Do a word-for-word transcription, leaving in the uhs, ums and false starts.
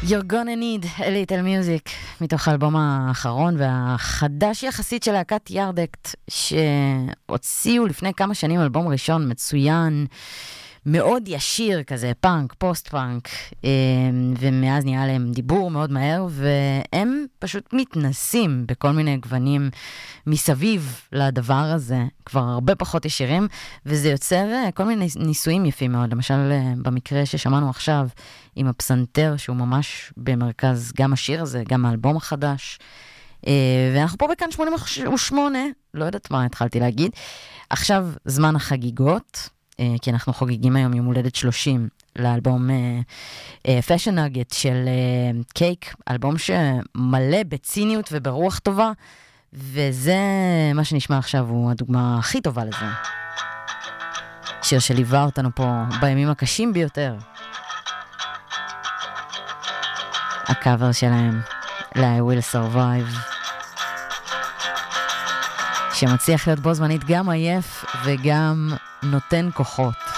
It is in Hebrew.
You're gonna need a little music, מתוך האלבום האחרון והחדש יחסית של להקת ירדקט, שהוציאו לפני כמה שנים אלבום ראשון מצוין, מאוד ישיר כזה, פאנק, פוסט פאנק, ומאז נהיה להם דיבור מאוד מהר, והם פשוט מתנסים בכל מיני גוונים מסביב לדבר הזה, כבר הרבה פחות ישירים, וזה יוצר כל מיני ניסויים יפים מאוד, למשל במקרה ששמענו עכשיו, עם הפסנתר שהוא ממש במרכז גם השיר הזה, גם האלבום החדש, ואנחנו פה בכאן שמונים ושמונה, לא יודעת מה התחלתי להגיד, עכשיו זמן החגיגות, כי אנחנו חוגגים היום יום הולדת שלושים לאלבום Fashion Nugget של קייק, אלבום שמלא בציניות וברוח טובה, וזה מה שנשמע עכשיו הוא הדוגמה הכי טובה לזה. שיר שליווה אותנו פה בימים הקשים ביותר. הקאבר שלהם ל-I Will Survive, שמצליח להיות בו זמנית גם עייף וגם נותן כוחות.